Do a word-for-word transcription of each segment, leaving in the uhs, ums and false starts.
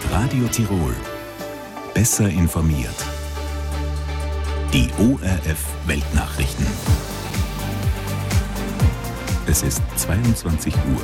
Mit Radio Tirol. Besser informiert. Die O R F Weltnachrichten. Es ist zweiundzwanzig Uhr.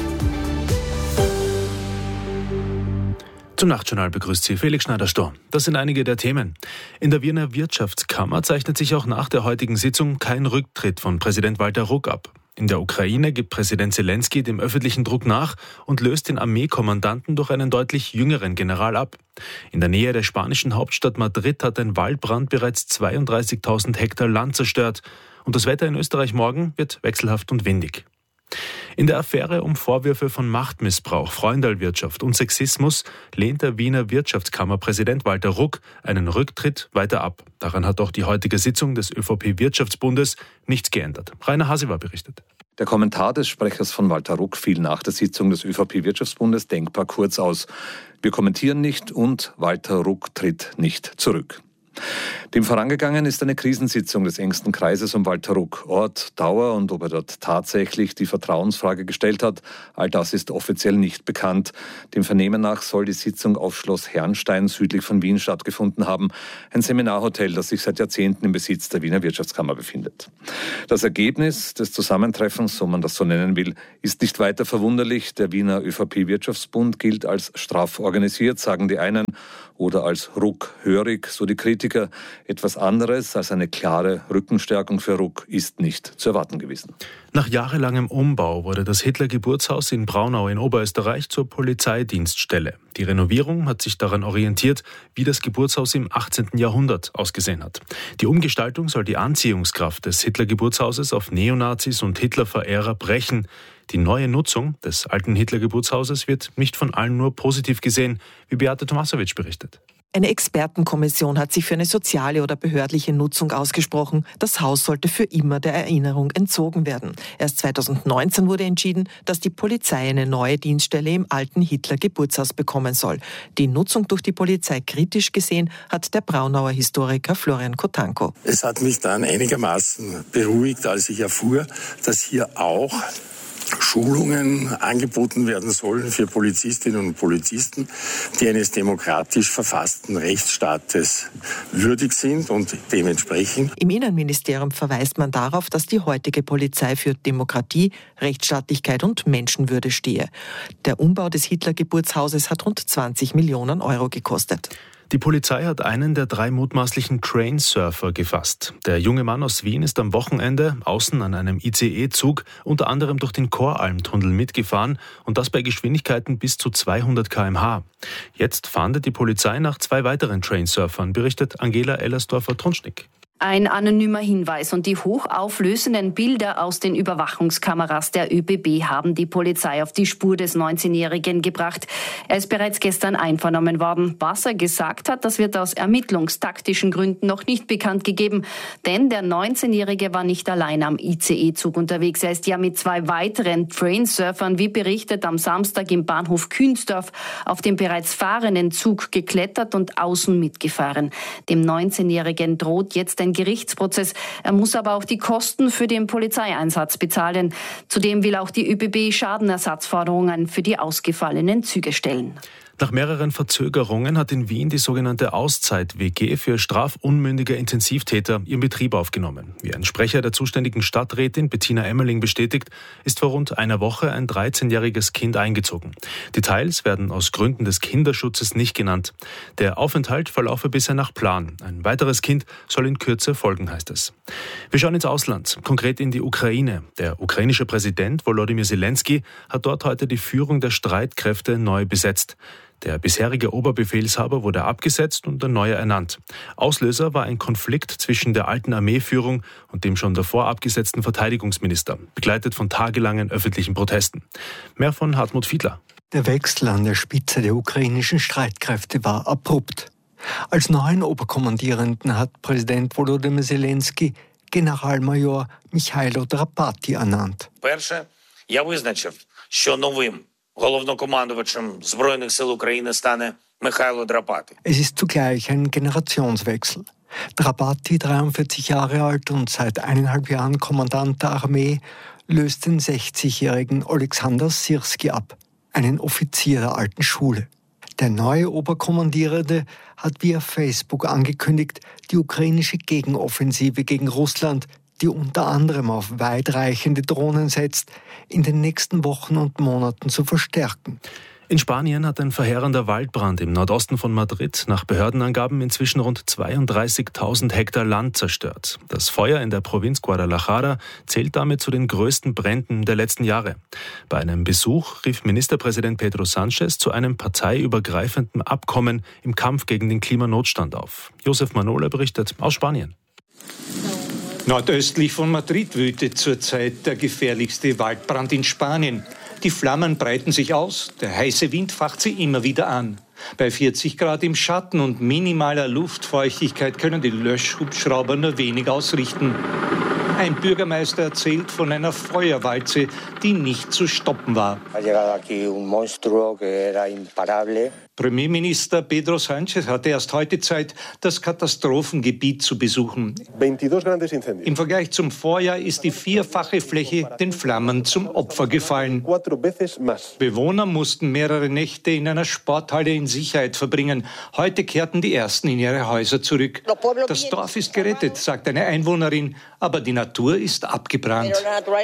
Zum Nachtjournal begrüßt Sie Felix Schneider-Stor. Das sind einige der Themen. In der Wiener Wirtschaftskammer zeichnet sich auch nach der heutigen Sitzung kein Rücktritt von Präsident Walter Ruck ab. In der Ukraine gibt Präsident Zelensky dem öffentlichen Druck nach und löst den Armeekommandanten durch einen deutlich jüngeren General ab. In der Nähe der spanischen Hauptstadt Madrid hat ein Waldbrand bereits zweiunddreißigtausend Hektar Land zerstört. Und das Wetter in Österreich morgen wird wechselhaft und windig. In der Affäre um Vorwürfe von Machtmissbrauch, Freundalwirtschaft und Sexismus lehnt der Wiener Wirtschaftskammerpräsident Walter Ruck einen Rücktritt weiter ab. Daran hat auch die heutige Sitzung des ÖVP-Wirtschaftsbundes nichts geändert. Rainer Hasewa berichtet. Der Kommentar des Sprechers von Walter Ruck fiel nach der Sitzung des ÖVP-Wirtschaftsbundes denkbar kurz aus. Wir kommentieren nicht und Walter Ruck tritt nicht zurück. Dem vorangegangen ist eine Krisensitzung des engsten Kreises um Walter Ruck. Ort, Dauer und ob er dort tatsächlich die Vertrauensfrage gestellt hat, all das ist offiziell nicht bekannt. Dem Vernehmen nach soll die Sitzung auf Schloss Herrnstein südlich von Wien stattgefunden haben. Ein Seminarhotel, das sich seit Jahrzehnten im Besitz der Wiener Wirtschaftskammer befindet. Das Ergebnis des Zusammentreffens, so man das so nennen will, ist nicht weiter verwunderlich. Der Wiener ÖVP-Wirtschaftsbund gilt als straff organisiert, sagen die einen, oder als ruckhörig, so die Kritiker. Etwas anderes als eine klare Rückenstärkung für Ruck ist nicht zu erwarten gewesen. Nach jahrelangem Umbau wurde das Hitler-Geburtshaus in Braunau in Oberösterreich zur Polizeidienststelle. Die Renovierung hat sich daran orientiert, wie das Geburtshaus im achtzehnten Jahrhundert ausgesehen hat. Die Umgestaltung soll die Anziehungskraft des Hitler-Geburtshauses auf Neonazis und Hitlerverehrer brechen. Die neue Nutzung des alten Hitler-Geburtshauses wird nicht von allen nur positiv gesehen, wie Beate Tomasowitsch berichtet. Eine Expertenkommission hat sich für eine soziale oder behördliche Nutzung ausgesprochen. Das Haus sollte für immer der Erinnerung entzogen werden. Erst zweitausendneunzehn wurde entschieden, dass die Polizei eine neue Dienststelle im alten Hitler-Geburtshaus bekommen soll. Die Nutzung durch die Polizei kritisch gesehen hat der Braunauer Historiker Florian Kotanko. Es hat mich dann einigermaßen beruhigt, als ich erfuhr, dass hier auch Schulungen angeboten werden sollen für Polizistinnen und Polizisten, die eines demokratisch verfassten Rechtsstaates würdig sind und dementsprechend. Im Innenministerium verweist man darauf, dass die heutige Polizei für Demokratie, Rechtsstaatlichkeit und Menschenwürde stehe. Der Umbau des Hitler-Geburtshauses hat rund zwanzig Millionen Euro gekostet. Die Polizei hat einen der drei mutmaßlichen Trainsurfer gefasst. Der junge Mann aus Wien ist am Wochenende außen an einem I C E-Zug unter anderem durch den Koralmtunnel mitgefahren und das bei Geschwindigkeiten bis zu zweihundert Kilometer pro Stunde. Jetzt fahndet die Polizei nach zwei weiteren Trainsurfern, berichtet Angela Ellersdorfer-Tronschnick. Ein anonymer Hinweis und die hochauflösenden Bilder aus den Überwachungskameras der Ö B B haben die Polizei auf die Spur des neunzehnjährigen gebracht. Er ist bereits gestern einvernommen worden. Was er gesagt hat, das wird aus ermittlungstaktischen Gründen noch nicht bekannt gegeben. Denn der neunzehnjährige war nicht allein am I C E-Zug unterwegs. Er ist ja mit zwei weiteren Trainsurfern, wie berichtet, am Samstag im Bahnhof Künzdorf auf den bereits fahrenden Zug geklettert und außen mitgefahren. Dem neunzehnjährigen droht jetzt ein Gerichtsprozess. Er muss aber auch die Kosten für den Polizeieinsatz bezahlen. Zudem will auch die Ö B B Schadenersatzforderungen für die ausgefallenen Züge stellen. Nach mehreren Verzögerungen hat in Wien die sogenannte Auszeit-W G für strafunmündige Intensivtäter ihren Betrieb aufgenommen. Wie ein Sprecher der zuständigen Stadträtin Bettina Emmerling bestätigt, ist vor rund einer Woche ein dreizehnjähriges Kind eingezogen. Details werden aus Gründen des Kinderschutzes nicht genannt. Der Aufenthalt verlaufe bisher nach Plan. Ein weiteres Kind soll in Kürze folgen, heißt es. Wir schauen ins Ausland, konkret in die Ukraine. Der ukrainische Präsident Volodymyr Zelensky hat dort heute die Führung der Streitkräfte neu besetzt. Der bisherige Oberbefehlshaber wurde abgesetzt und ein neuer ernannt. Auslöser war ein Konflikt zwischen der alten Armeeführung und dem schon davor abgesetzten Verteidigungsminister, begleitet von tagelangen öffentlichen Protesten. Mehr von Hartmut Fiedler. Der Wechsel an der Spitze der ukrainischen Streitkräfte war abrupt. Als neuen Oberkommandierenden hat Präsident Volodymyr Zelensky Generalmajor Michailo Drapati ernannt. Перше, я визначив, що новим головнокомандувачем Збройних сил України стане Михайло Драпати. Es ist zugleich ein Generationswechsel. Drapati, dreiundvierzig Jahre alt und seit eineinhalb Jahren Kommandant der Armee, löst den sechzigjährigen Oleksandr Syrski ab, einen Offizier der alten Schule. Der neue Oberkommandierende hat via Facebook angekündigt, die ukrainische Gegenoffensive gegen Russland, die unter anderem auf weitreichende Drohnen setzt, in den nächsten Wochen und Monaten zu verstärken. In Spanien hat ein verheerender Waldbrand im Nordosten von Madrid nach Behördenangaben inzwischen rund zweiunddreißigtausend Hektar Land zerstört. Das Feuer in der Provinz Guadalajara zählt damit zu den größten Bränden der letzten Jahre. Bei einem Besuch rief Ministerpräsident Pedro Sánchez zu einem parteiübergreifenden Abkommen im Kampf gegen den Klimanotstand auf. Josef Manola berichtet aus Spanien. Nordöstlich von Madrid wütet zurzeit der gefährlichste Waldbrand in Spanien. Die Flammen breiten sich aus, der heiße Wind facht sie immer wieder an. Bei vierzig Grad im Schatten und minimaler Luftfeuchtigkeit können die Löschhubschrauber nur wenig ausrichten. Ein Bürgermeister erzählt von einer Feuerwalze, die nicht zu stoppen war. Premierminister Pedro Sánchez hatte erst heute Zeit, das Katastrophengebiet zu besuchen. Im Vergleich zum Vorjahr ist die vierfache Fläche den Flammen zum Opfer gefallen. Bewohner mussten mehrere Nächte in einer Sporthalle in Sicherheit verbringen. Heute kehrten die Ersten in ihre Häuser zurück. Das Dorf ist gerettet, sagt eine Einwohnerin, aber die Natur ist abgebrannt.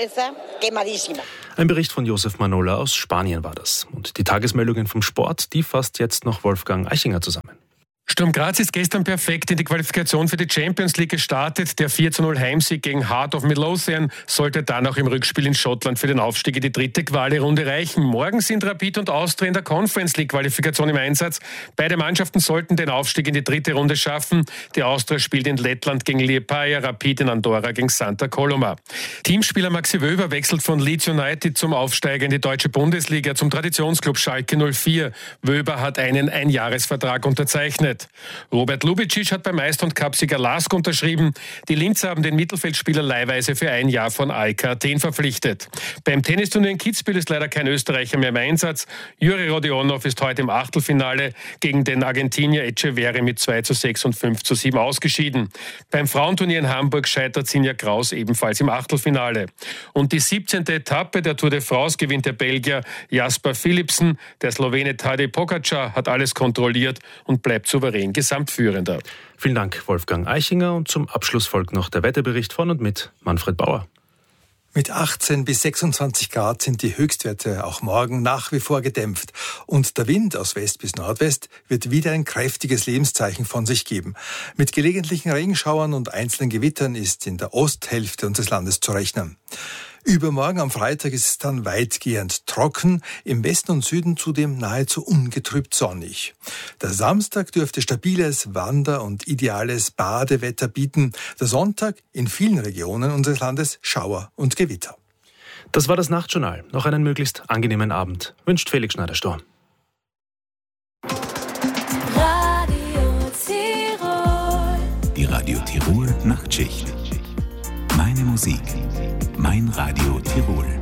Ein Bericht von Josef Manola aus Spanien war das. Und die Tagesmeldungen vom Sport, die fasst jetzt noch Wolfgang Eichinger zusammen. Sturm Graz ist gestern perfekt in die Qualifikation für die Champions League gestartet. Der vier zu null Heimsieg gegen Heart of Midlothian sollte dann auch im Rückspiel in Schottland für den Aufstieg in die dritte Quali-Runde reichen. Morgen sind Rapid und Austria in der Conference League Qualifikation im Einsatz. Beide Mannschaften sollten den Aufstieg in die dritte Runde schaffen. Die Austria spielt in Lettland gegen Liepaja, Rapid in Andorra gegen Santa Coloma. Teamspieler Maxi Wöber wechselt von Leeds United zum Aufsteiger in die deutsche Bundesliga, zum Traditionsclub Schalke null vier. Wöber hat einen Einjahresvertrag unterzeichnet. Robert Lubicic hat beim Meister- und Cupsieger Lask unterschrieben. Die Linzer haben den Mittelfeldspieler leihweise für ein Jahr von A E K Athen verpflichtet. Beim Tennisturnier in Kitzbühel ist leider kein Österreicher mehr im Einsatz. Juri Rodionov ist heute im Achtelfinale gegen den Argentinier Echeverri mit zwei zu sechs und fünf zu sieben ausgeschieden. Beim Frauenturnier in Hamburg scheitert Sinja Kraus ebenfalls im Achtelfinale. Und die siebzehnte Etappe der Tour de France gewinnt der Belgier Jasper Philipsen. Der Slowene Tadej Pogačar hat alles kontrolliert und bleibt souverän Gesamtführender. Vielen Dank, Wolfgang Eichinger. Und zum Abschluss folgt noch der Wetterbericht von und mit Manfred Bauer. Mit achtzehn bis sechsundzwanzig Grad sind die Höchstwerte auch morgen nach wie vor gedämpft. Und der Wind aus West bis Nordwest wird wieder ein kräftiges Lebenszeichen von sich geben. Mit gelegentlichen Regenschauern und einzelnen Gewittern ist in der Osthälfte unseres Landes zu rechnen. Übermorgen am Freitag ist es dann weitgehend trocken, im Westen und Süden zudem nahezu ungetrübt sonnig. Der Samstag dürfte stabiles Wander- und ideales Badewetter bieten. Der Sonntag in vielen Regionen unseres Landes Schauer und Gewitter. Das war das Nachtjournal. Noch einen möglichst angenehmen Abend. Wünscht Felix Schneider-Sturm. Radio Tirol. Die Radio Tirol Nachtschicht. Meine Musik. Mein Radio Tirol.